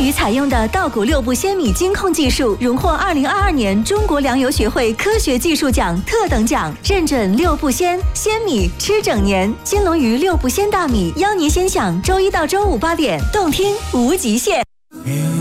鱼采用的稻谷6步鲜米精控技术，荣获2022年中国粮油学会科学技术奖特等奖，认准6步鲜米吃整年。金龙鱼6步鲜大米，邀您先享周1到周58点，动听无极限。